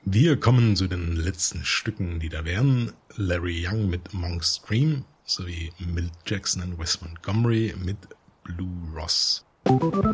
Wir kommen zu den letzten Stücken, die da wären. Larry Young mit Monk's Dream sowie Milt Jackson und Wes Montgomery mit Blue Ross.